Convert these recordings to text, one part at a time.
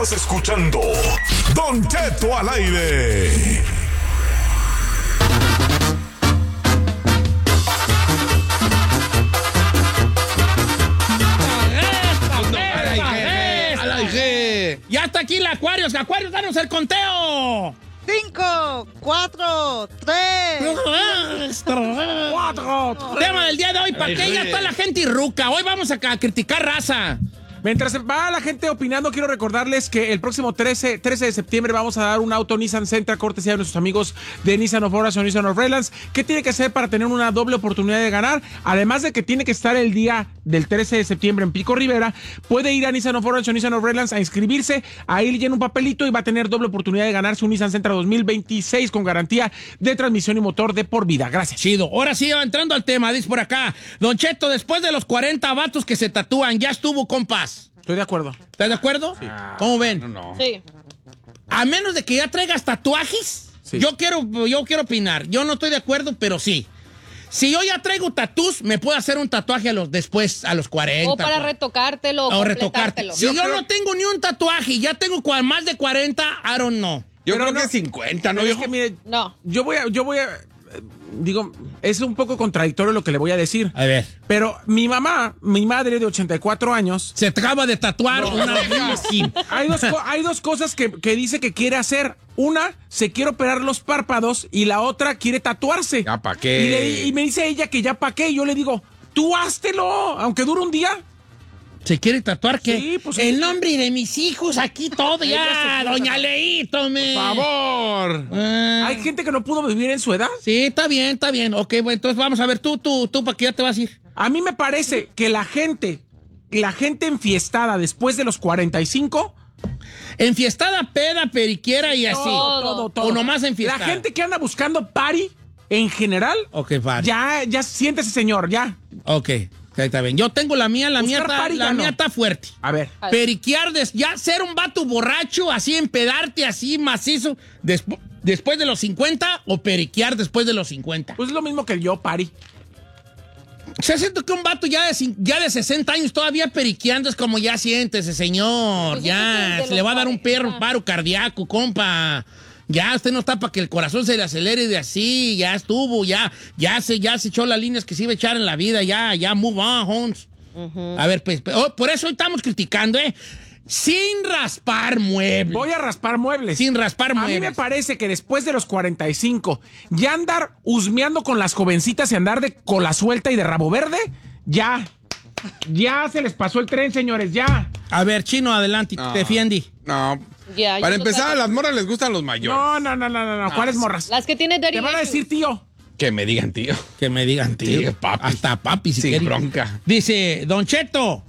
Estás escuchando Don Cheto al aire. Ya está aquí el Aquarius. Aquarius, danos el conteo. 5, 4, 3, 4. Tema del día de hoy, ¿para qué ya está la gente irruca? Hoy vamos a criticar raza. Mientras va la gente opinando, quiero recordarles que el próximo 13 de septiembre vamos a dar un auto Nissan Sentra, cortesía de nuestros amigos de Nissan of Orange o Nissan of Redlands. ¿Qué tiene que hacer para tener una doble oportunidad de ganar? Además de que tiene que estar el día del 13 de septiembre en Pico Rivera, puede ir a Nissan of Orange o Nissan of Redlands a inscribirse, ahí llena un papelito y va a tener doble oportunidad de ganarse un Nissan Sentra 2026 con garantía de transmisión y motor de por vida. Gracias. Chido. Ahora sí, entrando al tema, dice por acá. Don Cheto, después de los 40 vatos que se tatúan, ya estuvo, compas. Estoy de acuerdo. ¿Estás de acuerdo? Sí. ¿Cómo ven? No. Sí. A menos de que ya traigas tatuajes, sí. Yo quiero opinar. Yo no estoy de acuerdo, pero sí. Si yo ya traigo tatús, me puedo hacer un tatuaje a los 40. O para retocártelo. O retocártelo. Si yo no tengo ni un tatuaje y ya tengo más de 40, I don't know. Yo Pero creo no, que 50, ¿no? Es que mire, No. yo voy a digo, es un poco contradictorio lo que le voy a decir. A ver. Pero mi madre de 84 años... Se acaba de tatuar una... Hay dos cosas que dice que quiere hacer. Una, se quiere operar los párpados y la otra quiere tatuarse. ¿Ya pa' qué? Y me dice ella que ya pa' qué. Y yo le digo, tú háztelo, aunque dure un día. ¿Se quiere tatuar qué? Sí, pues, el nombre de mis hijos, aquí todo ya, doña Leito, me. ¡Por favor! Hay gente que no pudo vivir en su edad. Sí, está bien. Ok, bueno, entonces vamos a ver, tú, ¿para qué ya te vas a ir? A mí me parece que la gente enfiestada después de los 45... Enfiestada, peda, periquera y así. Todo. O nomás enfiestada. La gente que anda buscando party, en general, Ok, vale. ya siéntese, señor, ya. Ok, está bien. Yo tengo la mía está fuerte. A ver. Periquear, ya ser un vato borracho, así empedarte, así macizo, después de los 50 o periquear después de los 50. Pues es lo mismo que yo, party. Se siento que un vato ya de 60 años todavía periqueando es como ya siéntese, señor. Pues ya, se le va a dar un paro cardíaco, compa. Ya, usted no está para que el corazón se le acelere de así. Ya estuvo, ya se echó las líneas que se iba a echar en la vida. Ya, move on, Holmes. A ver, pues, por eso hoy estamos criticando, sin raspar muebles. Voy a raspar muebles. Sin raspar A muebles. mí me parece que después de los 45, ya andar husmeando con las jovencitas y andar de cola suelta y de rabo verde, ya se les pasó el tren, señores, ya. A ver, Chino, adelante, te defiende. No. Ya, Para yo empezar, a total- las morras les gustan los mayores. No. ¿Cuáles morras? Las que tiene Daddy Te van a issues. decir tío. Que me digan, tío. Que me digan, tío. Sí, papi. Hasta papi, si Sin quiere. bronca. Dice, Don Cheto,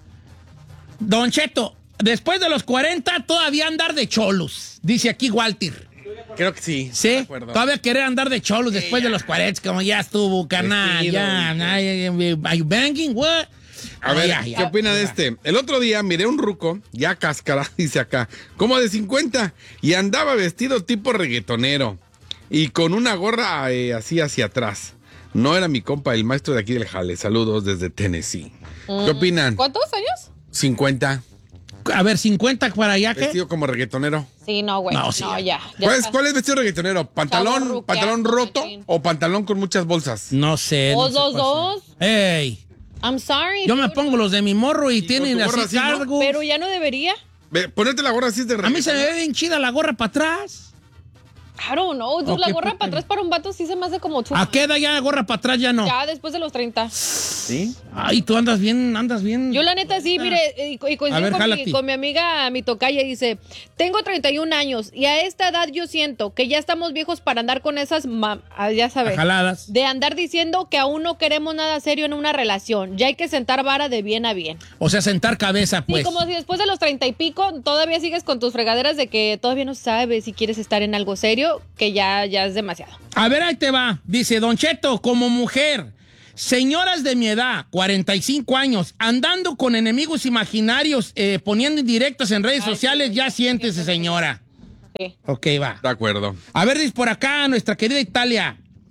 después de los 40 todavía andar de cholos. Dice aquí Walter. Creo que sí. ¿Sí? De acuerdo. Todavía querer andar de cholos después de los 40, como ya estuvo, carnal. Vestido, Ya, are you banging? What? A ver, Ya. ¿qué opina de este? El otro día miré un ruco, ya cáscara, dice acá, como de 50, y andaba vestido tipo reggaetonero y con una gorra así hacia atrás. No era mi compa, el maestro de aquí del jale. Saludos desde Tennessee. ¿Qué opinan? ¿Cuántos años? 50, A ver, 50 para allá, ¿qué? vestido como reggaetonero. Sí, no, güey. No, sí. ya. ¿Cuál es vestido reggaetonero? ¿Pantalón Chavorruqueando, roto machín. o pantalón con muchas bolsas? No sé. no sé cuál Dos. sea. Ey, I'm sorry. yo me dude. pongo los de mi morro y tienen tu gorra así así, ¿no? cargos. Pero ya no debería. Ve, ponerte la gorra así de A mí se me reggaetonero. ve bien chida la gorra para atrás. I don't know. Dude, Ok, la gorra pues, para atrás para un vato sí se me hace como ¿A qué edad ya la gorra para atrás ya no? Ya después de los 30. ¿Sí? Ay, tú andas bien. Yo la neta sí, mire, y coincido A ver, con, jálate. con mi amiga, mi tocaya, dice, tengo 31 años y a esta edad yo siento que ya estamos viejos para andar con esas, ya sabes, Jaladas. de andar diciendo que aún no queremos nada serio en una relación. Ya hay que sentar vara de bien a bien. O sea, sentar cabeza, pues. Sí, como si después de los 30 y pico todavía sigues con tus fregaderas de que todavía no sabes si quieres estar en algo serio, que ya es demasiado. A ver, ahí te va. Dice, Don Cheto, como mujer, señoras de mi edad, 45 años, andando con enemigos imaginarios, poniendo indirectos en redes sociales, ya siéntese, señora. Sí. Ok, va. De acuerdo. A ver, dice por acá nuestra querida Italia.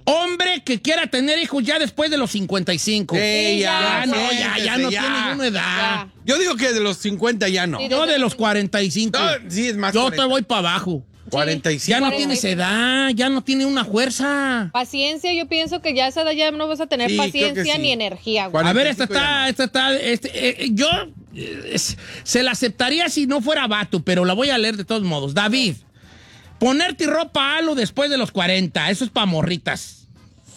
Hombre que quiera tener hijos ya después de los 55. ya no siéntese, tiene ninguna edad. Ya. Yo digo que de los 50 ya no. Sí, Yo de los 45. No, sí, es más. Yo te voy para abajo. 45. Ya no 45. tienes edad, ya no tiene una fuerza. Paciencia, yo pienso que ya a esa edad ya no vas a tener Sí, creo que paciencia sí. ni energía, güey. A ver, 45 yo se la aceptaría si no fuera vato, pero la voy a leer de todos modos. David, ponerte ropa halo después de los 40, eso es para morritas.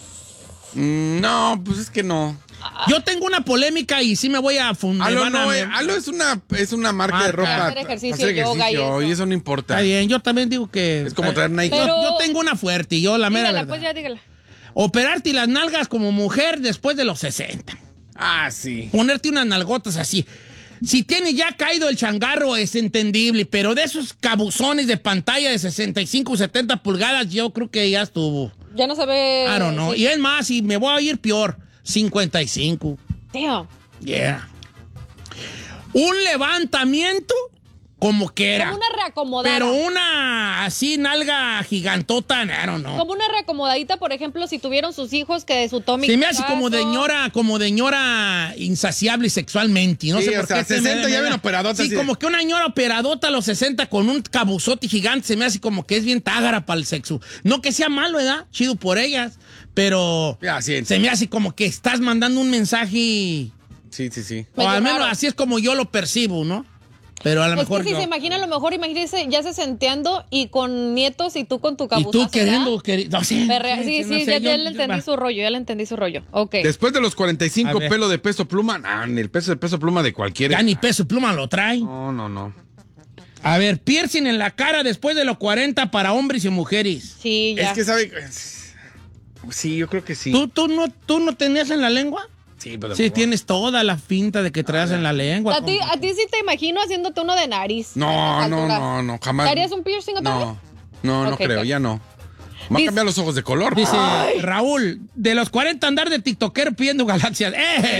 No, pues es que no. Yo tengo una polémica y sí me voy a fundar. Alo no, Alo es una marca de ropa. Hacer ejercicio, yoga y eso. y eso no importa. Está bien, yo también digo que... Es como traer Nike. Pero- Yo tengo una fuerte y yo la mera Dígala, verdad. pues ya dígala. Operarte las nalgas como mujer después de los 60. Ah, sí. Ponerte unas nalgotas así. Si tiene ya caído el changarro es entendible, pero de esos cabuzones de pantalla de 65 o 70 pulgadas yo creo que ya estuvo. Ya no se ve. I don't know. sí. Y es más, y me voy a ir peor, 55. Damn. Yeah. Un levantamiento como que era. Como una reacomodada. Pero una así nalga gigantota, I don't know. Como una reacomodadita, por ejemplo, si tuvieron sus hijos que de su Tommy. Se me hace como de ñora insaciable sexualmente. No Sí, sé o por sea, qué. 60 ya ven operadota, Sí, así. como que una ñora operadota a los 60 con un cabuzote gigante se me hace como que es bien tágara para el sexo. No que sea malo, ¿verdad? Chido por ellas. Pero Ya, sí. se me hace como que estás mandando un mensaje. Sí, sí, sí. O al Medio menos raro. así es como yo lo percibo, ¿no? Pero a lo Es mejor que si no. se imagina, a lo mejor imagínese ya se senteando y con nietos y tú con tu Y cabuzazo. tú queriendo... No, sí, Sí, no sé, ya yo- le entendí su rollo, ya le entendí su rollo. Ok. Después de los 45, A ver. pelo de peso pluma. Ah, ni el peso de peso pluma de cualquiera. Ya ni peso pluma lo trae. No, no, no. A ver, piercing en la cara después de los 40 para hombres y mujeres. Sí, ya. Es que sabe. Sí, yo creo que sí. ¿Tú no tenías en la lengua? Sí, pero. Sí, tienes toda la finta de que traes en la lengua. A ti sí te imagino haciéndote uno de nariz. a No, estas no, alturas. no, jamás. ¿Te harías un piercing otra vez? No, Ok, creo, ok. ya no. Va a Dice- cambiar los ojos de color. Dice Raúl, de los 40 andar de tiktokero pidiendo galaxias.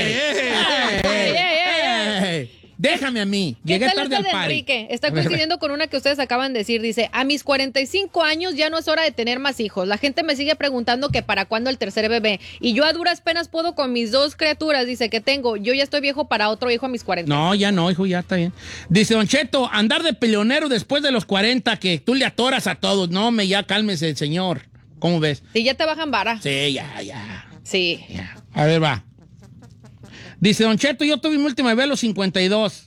¡Eh! Déjame a mí. ¿Qué Llegué tal tarde esta al de party. Enrique? Está coincidiendo con una que ustedes acaban de decir. Dice, a mis 45 años ya no es hora de tener más hijos. La gente me sigue preguntando que para cuándo el tercer bebé. Y yo a duras penas puedo con mis 2 criaturas, dice, que tengo. Yo ya estoy viejo para otro hijo a mis 40. No, ya no, hijo, ya está bien. Dice Don Cheto, andar de peleonero después de los 40, que tú le atoras a todos. No, ya cálmese, señor. ¿Cómo ves? Si ya te bajan vara. Sí, ya. Sí. A ver, va. Dice Don Cheto, yo tuve mi última bebé a los 52.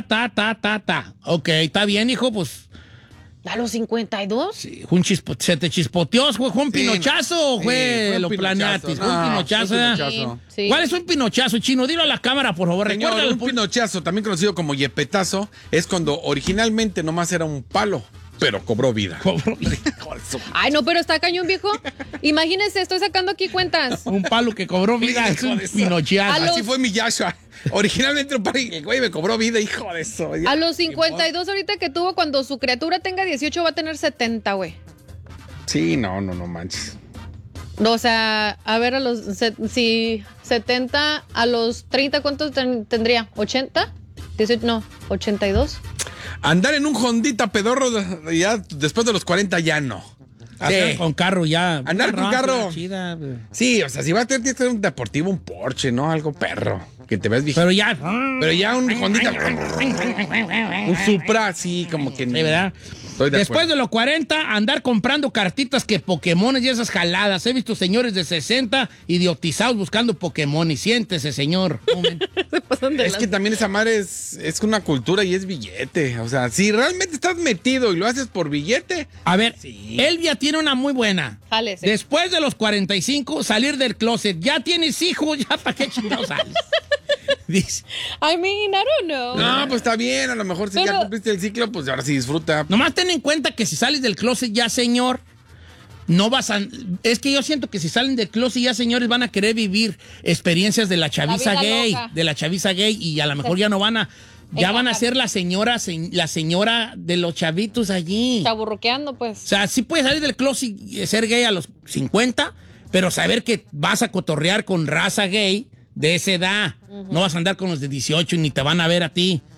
Ok, está bien, hijo, pues. ¿A los 52? Sí, ¿se te chispoteó? ¿Fue un Sí, pinochazo o sí, fue fue un lo pinochazo. planeaste? Fue un No, pinochazo, fue un ¿verdad? pinochazo. Sí. ¿Cuál es un pinochazo, Chino? Dilo a la cámara, por favor. Señor, Recuérdalo, un pinochazo, también conocido como yepetazo, es cuando originalmente nomás era un palo, pero cobró vida. Ay, no, pero está cañón, viejo. Imagínense, estoy sacando aquí cuentas. Un palo que cobró vida es un pinochazo. A los- Así fue mi Yashua. Originalmente un palo y el güey me cobró vida, hijo de eso. A los 52 ahorita que tuvo, cuando su criatura tenga 18 va a tener 70, güey. Sí, no manches. No, o sea, a ver, si 70 a los 30, ¿cuántos tendría? ¿80? 18, no, 82. Andar en un Hondita pedorro ya después de los 40 ya no. Sí, Sí. con carro ya. Andar con Una carro. rápida, chida, güey. Sí, o sea, si vas a tener, tienes que tener un deportivo, un Porsche, ¿no? Algo perro. Que te ves viejito. Pero ya. Pero ya un Hondita. Un Supra, sí, como que. Sí, ¿verdad? Estoy de Después acuerdo. de los 40, andar comprando cartitas que Pokémones y esas jaladas. He visto señores de 60 idiotizados buscando Pokémon. Y siéntese, señor. Un momento. Es que también esa madre es una cultura y es billete. O sea, si realmente estás metido y lo haces por billete. A ver, Sí. Elvia tiene una muy buena. Jálese. Después de los 45, salir del closet. Ya tienes hijos, ya para qué chingados sales. Dice. I mean, I don't know. No, pues está bien. A lo mejor si Pero- ya cumpliste el ciclo, pues ahora sí disfruta. Nomás ten en cuenta que si sales del closet ya, señor, no vas a... Es que yo siento que si salen del closet ya, señores, van a querer vivir experiencias de la chaviza vida gay. loca. De la chaviza gay y a lo mejor ya no van a... Ya van a ser la señora de los chavitos allí. Chaburruqueando, O pues. sea, sí puedes salir del closet y ser gay a los 50, pero saber que vas a cotorrear con raza gay de esa edad. No vas a andar con los de 18 ni te van a ver a ti.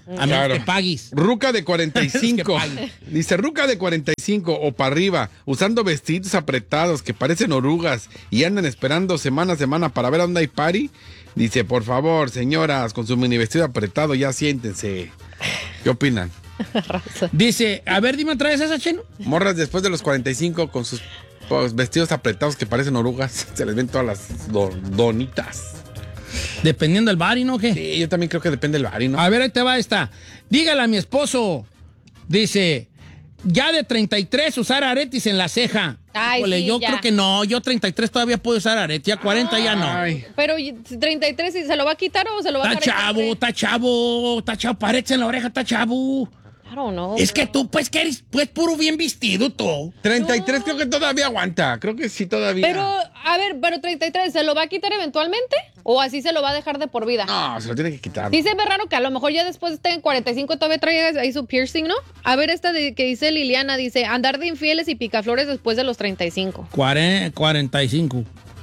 A menos que pagues. Ruca de Que 45. pague. Dice, ruca de 45 o para arriba, usando vestidos apretados que parecen orugas y andan esperando semana a semana para ver a dónde hay party. Dice, por favor, señoras, con su mini vestido apretado, ya siéntense. ¿Qué opinan? Dice, a ver, dime otra vez esa, Chino. Morras después de los 45 con sus vestidos apretados que parecen orugas, se les ven todas las donitas. Dependiendo del bar, ¿no? ¿Qué? Sí, yo también creo que depende del bar, ¿no? A ver, ahí te va esta. Dígale a mi esposo. Dice, ya de 33 usar aretes en la ceja. Ay, sí, yo ya. creo que no. Yo 33 todavía puedo usar aretes. Ya 40 ya no. Ay. Pero 33, ¿y se lo va a quitar o se lo va a Está dejar? chavo, está chavo. Está chavo. Paredes en la oreja, está chavo. Claro, no. Es que tú, pues, que eres pues puro bien vestido, tú. 33 creo que todavía aguanta. Creo que sí todavía. Pero, a ver, pero 33, ¿se lo va a quitar eventualmente? ¿O así se lo va a dejar de por vida? No, se lo tiene que quitar. Sí se ve raro que a lo mejor ya después esté en 45 todavía traiga ahí su piercing, ¿no? A ver esta que dice Liliana, dice, andar de infieles y picaflores después de los 35. 45.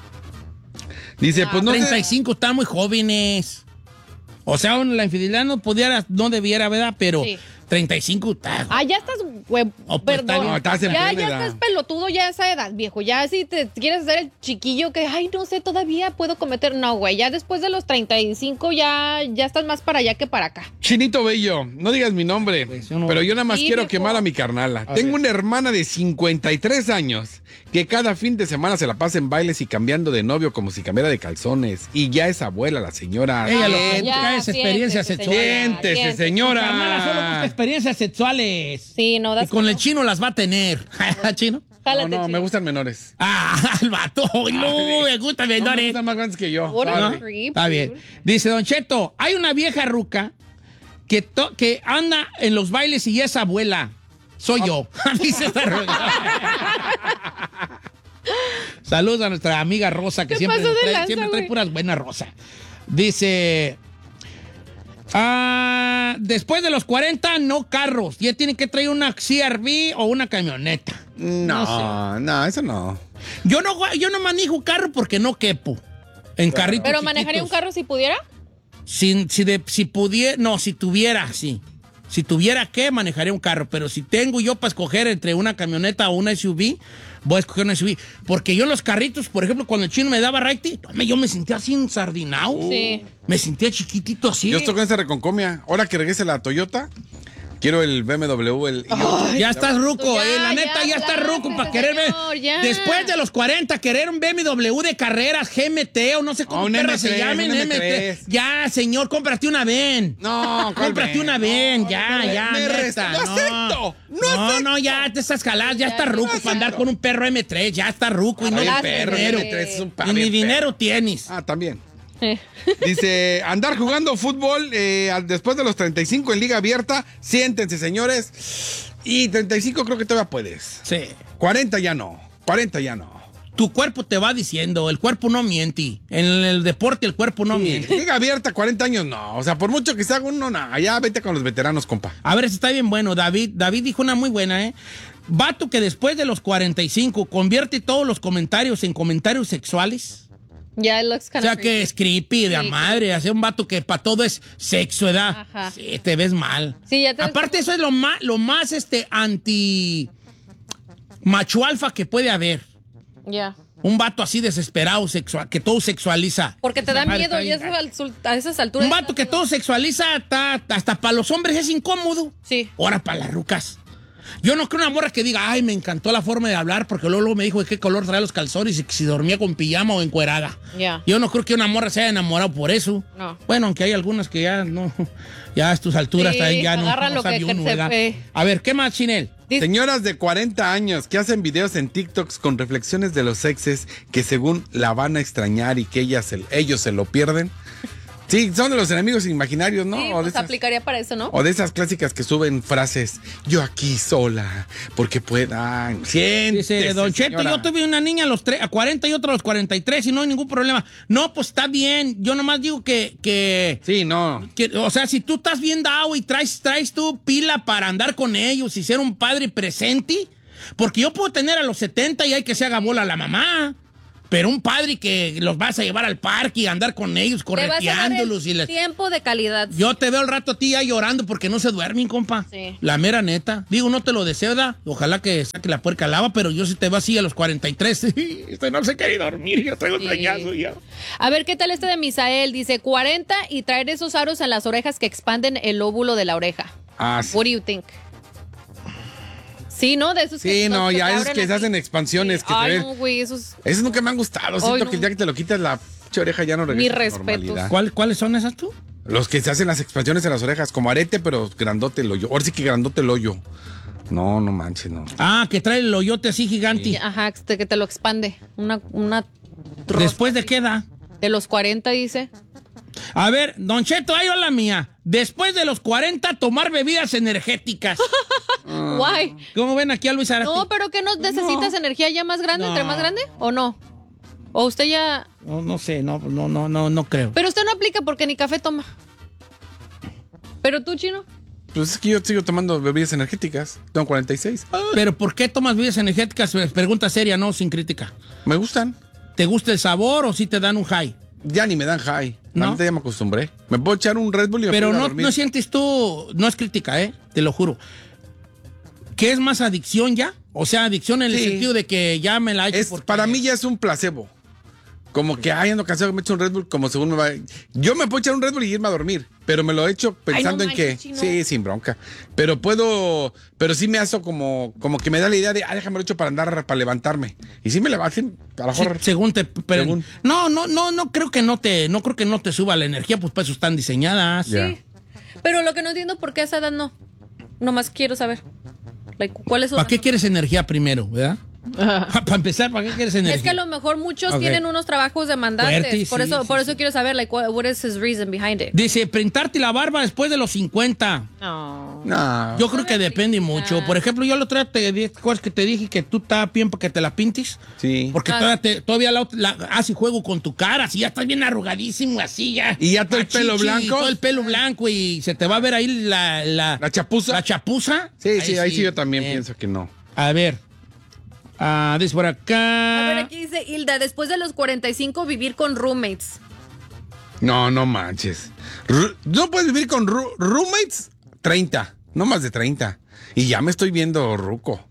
Dice, pues no sé. 35 están muy jóvenes. O sea, la infidelidad no debiera, ¿verdad? Pero Sí. 35 está. Ah, ya estás, güey, Oh, pues, está perdón. bien. No, estás en ya plena edad. estás pelotudo ya a esa edad, viejo. Ya si te quieres hacer el chiquillo que, ay, no sé, todavía puedo cometer. No, güey, ya después de los 35 ya estás más para allá que para acá. Chinito Bello, no digas mi nombre, Pues yo no- pero yo nada más Sí, quiero viejo. quemar a mi carnala. Tengo una hermana de 53 años que cada fin de semana se la pasa en bailes y cambiando de novio como si cambiara de calzones. Y ya es abuela la señora. Ella lo que Siéntese, busca es experiencia sexual. siéntese, señora. Carnala solo busca experiencias sexuales. Sí, no, Y con el chino las va a tener. ¿Chino? No, Jálate, no, me chino. gustan menores. Ah, el vato. No, me gusta No, me menores. gustan más grandes que yo. What a Sorry. creep, Está bien. dude. Dice Don Cheto, hay una vieja ruca que anda en los bailes y es abuela. Soy yo. Dice esta ruca. Saludos a nuestra amiga Rosa, que ¿Qué siempre, pasó de trae, lanza, siempre trae güey? puras buenas Rosa. Dice, después de los 40, no carros. Ya tienen que traer una CR-V o una camioneta. No, eso no. Yo no manejo carro porque no quepo en carritos ¿Pero manejaría un chiquitos. carro si pudiera? Si pudiera, no, si tuviera, sí. Si tuviera que, manejaría un carro. Pero si tengo yo para escoger entre una camioneta o una SUV, voy a escoger una SUV. Porque yo en los carritos, por ejemplo, cuando el chino me daba raite, yo me sentía así ensardinado. Sí. Me sentía chiquitito así. Yo estoy con esa reconcomia. Ahora que regrese la Toyota, quiero el BMW, el i8. Ya estás ruco, Ya, la neta, ya estás ruco para querer ver. señor, ya. Después de los 40, querer un BMW de carreras, GMT o no sé cómo Un perra se M3, llamen, un M3. M3. Ya, señor, cómprate una VEN. No, ¿cuál Cómprate ven? una VEN, No, ya, no, ya, me neta, resta- no acepto, No, ya te estás jalando, ya estás ruco para andar con un perro M3, ya estás ruco y no Ay, tienes perro, dinero. M3 es un Y ni bien dinero tienes. Ah, también. Dice, andar jugando fútbol después de los 35 en liga abierta. Siéntense, señores. Y 35 creo que todavía puedes. Sí. 40 ya no. 40 ya no. Tu cuerpo te va diciendo, el cuerpo no miente. En el deporte el cuerpo no miente. Liga abierta, 40 años no. O sea, por mucho que se haga uno, no. Ya vete con los veteranos, compa. A ver, está bien bueno. David dijo una muy buena, ¿eh? Vato que después de los 45 convierte todos los comentarios en comentarios sexuales. Ya, it looks O kind sea of que es creepy de Sí, madre. Hacer un vato que para todo es sexo, ¿verdad? Ajá. Sí, te ves mal. Sí, ya te ves Aparte, como- eso es lo más anti macho alfa que puede haber. Ya. Un vato así desesperado, sexual, que todo sexualiza. Porque te da Esa madre miedo está y bien eso a esas alturas. Un vato que todo sexualiza, hasta para los hombres es incómodo. Sí. Ahora para las rucas. Yo no creo una morra que diga, ay, me encantó la forma de hablar, porque luego me dijo de qué color traía los calzones y si dormía con pijama o encuerada. Ya. Yo no creo que una morra se haya enamorado por eso. No. Bueno, aunque hay algunas que ya no, ya a tus alturas Sí, también ya no, agarran no lo que sabe uno, se ¿verdad? fue. A ver, ¿qué más, Chinel? Dice- Señoras de 40 años que hacen videos en TikToks con reflexiones de los exes que según la van a extrañar y que ellos se lo pierden. Sí, son de los enemigos imaginarios, ¿no? Sí, O de pues esas- aplicaría para eso, ¿no? O de esas clásicas que suben frases, yo aquí sola, porque puedan. Siéntese, Dice Don Cheto, señora. yo tuve una niña a los 40 y otra a los 43 y no hay ningún problema. No, pues está bien. Yo nomás digo que Sí, no. o sea, si tú estás bien dado y traes tu pila para andar con ellos y ser un padre presente, porque yo puedo tener a los 70 y hay que se haga bola la mamá. Pero un padre que los vas a llevar al parque y andar con ellos, Te vas a dar correteándolos y les... tiempo de calidad. Yo te veo al rato a ti ya llorando porque no se duermen, compa. Sí. La mera neta. Digo, no te lo deseo, ¿da? Ojalá que saque la puerca lava, pero yo sí te veo así a los 43. No sé qué dormir, yo traigo un Sí. trañazo ya. A ver, ¿qué tal este de Misael? Dice 40 y traer esos aros en las orejas que expanden el lóbulo de la oreja. Ah, sí. What do you think? Sí, ¿no? De esos que Sí, no, que ya te esos abren que se así. hacen expansiones. Que Ay, te no, ven. güey, esos... Esos nunca me han gustado. Siento no. que el día que te lo quitas la pinche oreja ya no regresa Mis a la respetos. normalidad. ¿Cuáles son esas tú? Los que se hacen las expansiones en las orejas, como arete, pero grandote el hoyo. Ahora sí que grandote el hoyo. No, no manches, no. Ah, que trae el hoyote así gigante. Ajá, que te lo expande. Una ¿Después de qué edad? de los 40, dice. A ver, Don Cheto, ahí va la mía. Después de los 40, tomar bebidas energéticas. Why? ¿Cómo ven aquí a Luis Arati? No, pero ¿qué no necesitas energía ya más grande, No. entre más grande? ¿O no? ¿O usted ya...? No sé, no creo. Pero usted no aplica porque ni café toma. ¿Pero tú, Chino? Pues es que yo sigo tomando bebidas energéticas. Tengo 46. ¿Pero por qué tomas bebidas energéticas? Pregunta seria, no sin crítica. Me gustan. ¿Te gusta el sabor o sí te dan un high? Ya ni me dan high. ¿No? La neta ya me acostumbré. Me puedo echar un Red Bull y me Pero puedo ir a no, dormir. no sientes tú, no es crítica, te lo juro. ¿Qué es más adicción ya? O sea, adicción en el Sí. sentido de que ya me la he hecho porque- Para mí ya es un placebo. Como que, ay, ando cansado, me echo un Red Bull, como según me va. Yo me puedo echar un Red Bull y irme a dormir, pero me lo he hecho pensando no en que. manches, Chino. Sí, sin bronca. Pero pero sí me haso como que me da la idea de, déjame lo echo para levantarme. Y sí me levanto, a lo Sí, mejor. según te... pero- Según. No creo que no te suba la energía, pues para eso están diseñadas. Ya. Sí. Pero lo que no entiendo por qué a esa edad no. Nomás quiero saber. Like, ¿cuál es su ¿Para qué quieres energía primero, verdad? Para empezar, ¿para qué quieres energía? Es que a lo mejor muchos Ok. tienen unos trabajos demandantes. Fuerte, por sí, eso, sí, por sí. eso quiero saber, like, what is his reason behind it? Dice, printarte la barba después de los 50. No. No. Yo creo que depende mucho. Por ejemplo, yo el otro día te di cosas que te dije que tú estás bien para que te la pintes. Sí. Porque Ah. todavía así juego con tu cara, así ya estás bien arrugadísimo, así ya. ¿Y ya todo el pelo blanco? Todo el pelo blanco y se te va a ver ahí ¿La chapuza? La chapuza. Sí, ahí sí yo también bien. pienso que no. A ver. Dice por acá. A ver, aquí dice Hilda, después de los 45 vivir con roommates. No, no manches. No puedes vivir con roommates 30, no más de 30. Y ya me estoy viendo ruco.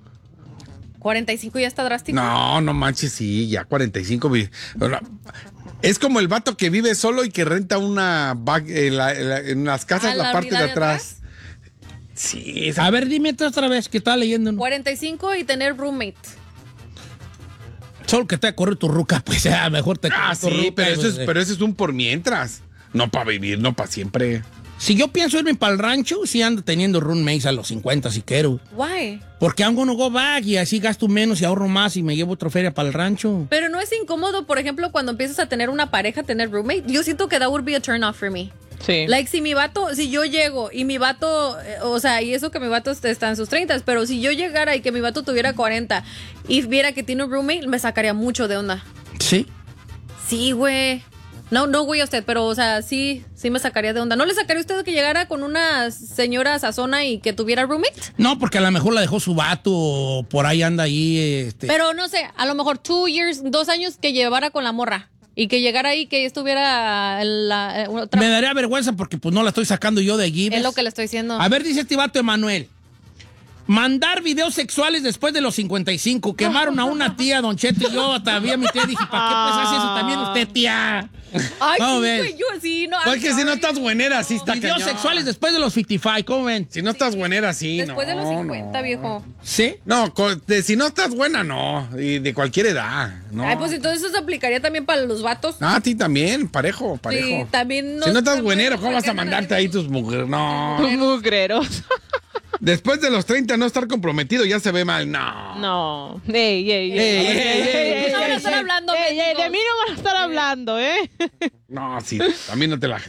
45 ya está drástico. No, no manches, sí, ya 45. Es como el vato que vive solo y que renta una en las casas, la parte de unidad de atrás. Sí, esa- A ver, dime otra vez que estaba leyendo. 45 y tener roommate. Solo que te corre tu ruca, pues ya mejor te corre tu sí, ruca, pero pues, eso es un por mientras. No para vivir, no para siempre. Si yo pienso irme para el rancho, sí ando teniendo roommates a los 50 si quiero. Why? Porque I'm gonna go back y así gasto menos y ahorro más y me llevo otra feria para el rancho. Pero no es incómodo, por ejemplo, cuando empiezas a tener una pareja, tener roommate. Yo siento que that would be a turn off for me. Sí. Like, si yo llego y mi vato, o sea, y eso que mi vato está en sus 30, pero si yo llegara y que mi vato tuviera 40 y viera que tiene un roommate, me sacaría mucho de onda. Sí. Sí, güey. No, güey, a usted, pero, o sea, sí me sacaría de onda. ¿No le sacaría a usted que llegara con una señora sazona y que tuviera roommate? No, porque a lo mejor la dejó su vato o por ahí anda ahí. Pero no sé, a lo mejor 2 años que llevara con la morra y que llegara ahí que estuviera otra. Me daría vergüenza porque pues no la estoy sacando yo de allí. Es ¿ves? lo que le estoy diciendo. A ver, dice este vato Emanuel. Mandar videos sexuales después de los 55. Quemaron a una tía, Don Cheto y yo. Todavía mi tía dije, ¿para qué pues hace eso también usted, tía? Ay, ¿Cómo sí, ves? güey, yo sí, no. I'm Porque si no sorry. estás buenera, sí está Videos cañón. sexuales después de los 55, ¿cómo ven? Si no estás buenera, sí, Después de los no, 50, no. viejo. ¿Sí? No, si no estás buena, no. Y de cualquier edad, no. Ay, pues entonces eso se aplicaría también para los vatos. Ah, a ti también, parejo. Sí, también Si no estás se buenero, puede- ¿cómo vas a mandarte ahí tus mujeres? No. Mugreros. Después de los 30 no estar comprometido ya se ve mal. No. No. Ey, ey, ey. Ey, Ey, ey, ey, No van a ey, estar ey, hablando, ey, ey, de mendigos. mí no van a estar hablando, ¿eh? No, sí, también no te la...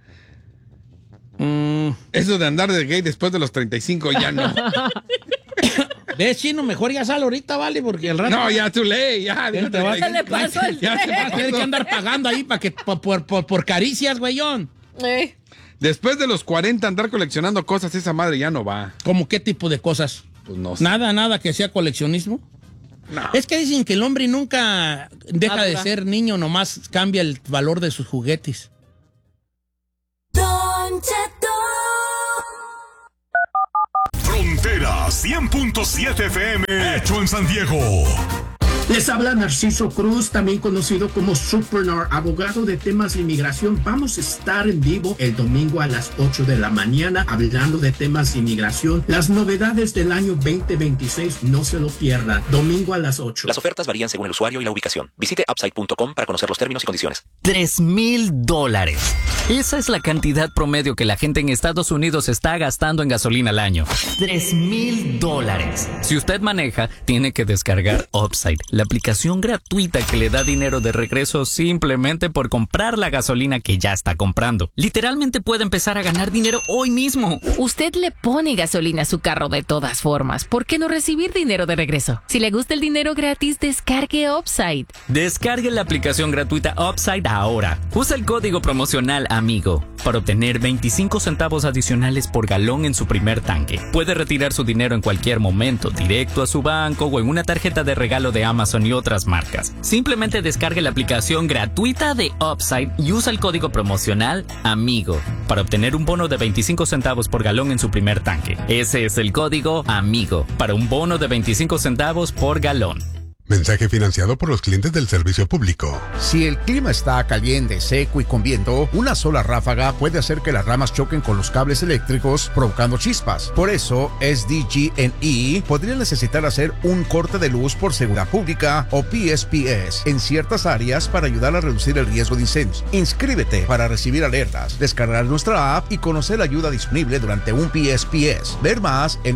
Eso de andar de gay después de los 35 ya no. ¿Ves, Chino? Mejor ya sal ahorita, ¿vale? Porque el rato... No, ya tú ley, ya. Ya te vas- Se le pasó el Ya se tren. Vas a tener que andar pagando ahí para que, por caricias, güeyón. Después de los 40 andar coleccionando cosas, esa madre ya no va. ¿Cómo qué tipo de cosas? Pues no sé. Nada que sea coleccionismo. Es que dicen que el hombre nunca deja de ser niño, nomás cambia el valor de sus juguetes. Don Cheto. Frontera 100.7 FM, hecho en San Diego. Les habla Narciso Cruz, también conocido como Supernor, abogado de temas de inmigración. Vamos a estar en vivo el domingo a las 8 de la mañana hablando de temas de inmigración. Las novedades del año 2026, no se lo pierdan. Domingo a las 8. Las ofertas varían según el usuario y la ubicación. Visite Upside.com para conocer los términos y condiciones. $3,000. Esa es la cantidad promedio que la gente en Estados Unidos está gastando en gasolina al año. $3,000. Si usted maneja, tiene que descargar Upside, la aplicación gratuita que le da dinero de regreso simplemente por comprar la gasolina que ya está comprando. Literalmente puede empezar a ganar dinero hoy mismo. Usted le pone gasolina a su carro de todas formas. ¿Por qué no recibir dinero de regreso? Si le gusta el dinero gratis, descargue Upside. Descargue la aplicación gratuita Upside ahora. Usa el código promocional AMIGO para obtener 25 centavos adicionales por galón en su primer tanque. Puede retirar su dinero en cualquier momento, directo a su banco o en una tarjeta de regalo de Amazon y otras marcas. Simplemente descargue la aplicación gratuita de Upside y usa el código promocional AMIGO para obtener un bono de 25 centavos por galón en su primer tanque. Ese es el código AMIGO para un bono de 25 centavos por galón. Mensaje financiado por los clientes del servicio público. Si el clima está caliente, seco y con viento, una sola ráfaga puede hacer que las ramas choquen con los cables eléctricos, provocando chispas. Por eso, SDG&E podría necesitar hacer un corte de luz por seguridad pública o PSPS en ciertas áreas para ayudar a reducir el riesgo de incendios. Inscríbete para recibir alertas, descargar nuestra app y conocer la ayuda disponible durante un PSPS. Ver más en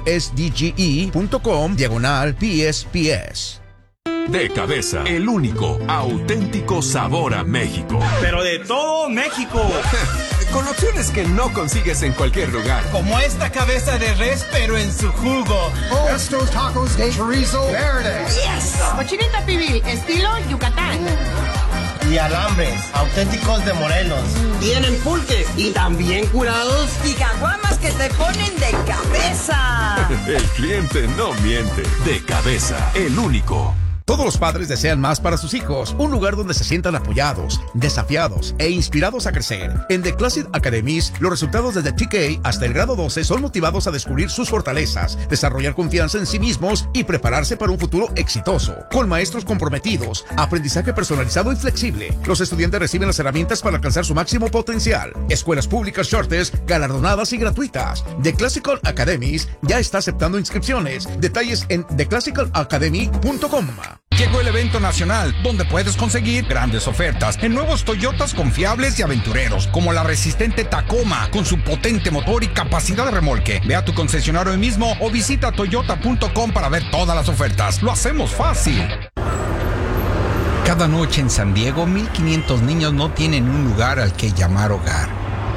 sdge.com/PSPS. De Cabeza, el único auténtico sabor a México. Pero de todo México. Con opciones que no consigues en cualquier lugar. Como esta cabeza de res, pero en su jugo. Estos tacos de chorizo verde. Yes. Cochinita pibil, estilo Yucatán. Y alambres, auténticos de Morelos. Tienen pulques y también curados. Y caguamas que te ponen de cabeza. El cliente no miente. De Cabeza, el único. Todos los padres desean más para sus hijos, un lugar donde se sientan apoyados, desafiados e inspirados a crecer. En The Classic Academies, los resultados desde TK hasta el grado 12 son motivados a descubrir sus fortalezas, desarrollar confianza en sí mismos y prepararse para un futuro exitoso. Con maestros comprometidos, aprendizaje personalizado y flexible, los estudiantes reciben las herramientas para alcanzar su máximo potencial. Escuelas públicas Charters, galardonadas y gratuitas. The Classical Academies ya está aceptando inscripciones. Detalles en theclassicalacademy.com. Llegó el evento nacional, donde puedes conseguir grandes ofertas en nuevos Toyotas confiables y aventureros, como la resistente Tacoma, con su potente motor y capacidad de remolque. Ve a tu concesionario hoy mismo o visita toyota.com para ver todas las ofertas. Lo hacemos fácil. Cada noche en San Diego, 1,500 niños no tienen un lugar al que llamar hogar.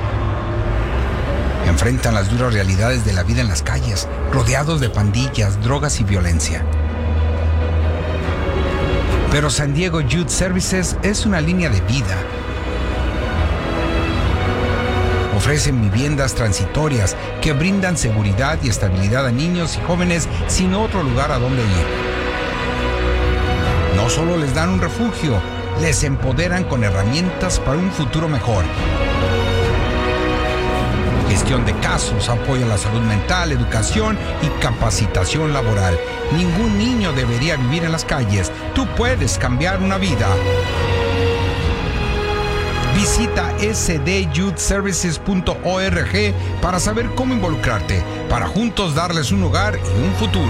Enfrentan las duras realidades de la vida en las calles, rodeados de pandillas, drogas y violencia. Pero San Diego Youth Services es una línea de vida. Ofrecen viviendas transitorias que brindan seguridad y estabilidad a niños y jóvenes sin otro lugar a donde ir. No solo les dan un refugio, les empoderan con herramientas para un futuro mejor. Gestión de casos, apoyo a la salud mental, educación y capacitación laboral. Ningún niño debería vivir en las calles. Tú puedes cambiar una vida. Visita sdyouthservices.org para saber cómo involucrarte, para juntos darles un hogar y un futuro.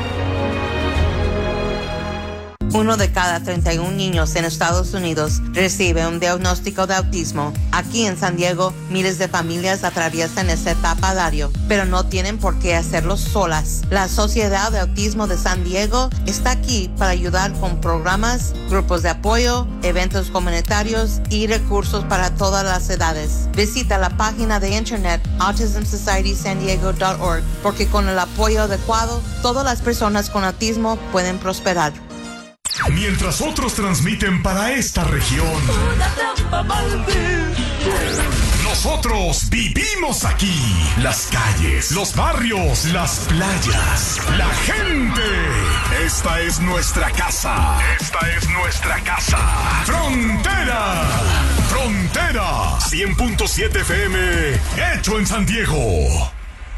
1 de cada 31 niños en Estados Unidos recibe un diagnóstico de autismo. Aquí en San Diego, miles de familias atraviesan esta etapa a diario, pero no tienen por qué hacerlo solas. La Sociedad de Autismo de San Diego está aquí para ayudar con programas, grupos de apoyo, eventos comunitarios y recursos para todas las edades. Visita la página de internet autismsocietysandiego.org porque con el apoyo adecuado, todas las personas con autismo pueden prosperar. Mientras otros transmiten para esta región, nosotros vivimos aquí. Las calles, los barrios, las playas, la gente. Esta es nuestra casa. Esta es nuestra casa. Frontera. Frontera. 100.7 FM. Hecho en San Diego.